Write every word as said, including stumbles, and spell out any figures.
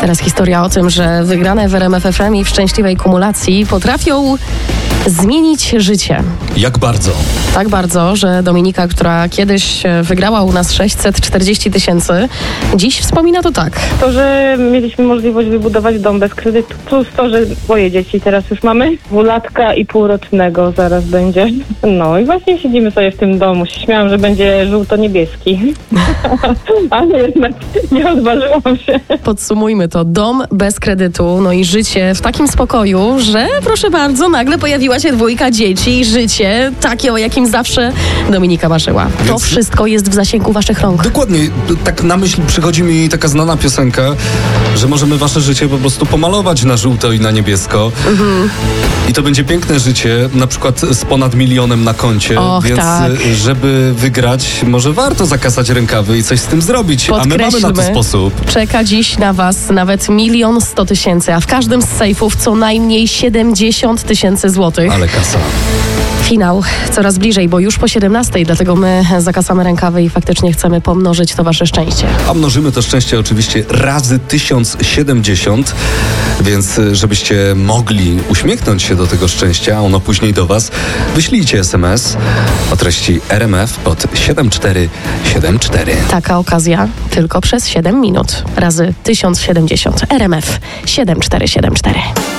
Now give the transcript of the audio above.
Teraz historia o tym, że wygrane w R M F F M i w szczęśliwej kumulacji potrafią zmienić życie. Jak bardzo? Tak bardzo, że Dominika, która kiedyś wygrała u nas sześćset czterdzieści tysięcy, dziś wspomina to tak. To, że mieliśmy możliwość wybudować dom bez kredytu, plus to, że swoje dzieci teraz już mamy. Dwulatka i półrocznego zaraz będzie. No i właśnie siedzimy sobie w tym domu. Śmiałam, że będzie żółto-niebieski. Ale jednak nie odważyłam się. Podsumujmy to. Dom bez kredytu, no i życie w takim spokoju, że proszę bardzo, nagle pojawiła się dwójka dzieci i życie takie, o jakim zawsze Dominika marzyła. To Więc... wszystko jest w zasięgu waszych rąk. Dokładnie. Tak na myśl przychodzi mi taka znana piosenka, że możemy wasze życie po prostu pomalować na żółto i na niebiesko. Mhm. I to będzie piękne życie, na przykład z ponad milionem na koncie. Och, więc tak. żeby wygrać, może warto zakasać rękawy i coś z tym zrobić. A my mamy na to sposób. Czeka dziś na was nawet milion sto tysięcy, a w każdym z sejfów co najmniej siedemdziesiąt tysięcy złotych. Ale kasa. Finał coraz bliżej, bo już po siedemnastej, dlatego my zakasamy rękawy i faktycznie chcemy pomnożyć to wasze szczęście. A mnożymy to szczęście oczywiście razy tysiąc siedemdziesiąt, więc żebyście mogli uśmiechnąć się do tego szczęścia, a ono później do was, wyślijcie es em es o treści R M F pod siedem cztery siedem cztery. Taka okazja tylko przez siedem minut razy tysiąc siedemdziesiąt. R M F siedem cztery siedem cztery.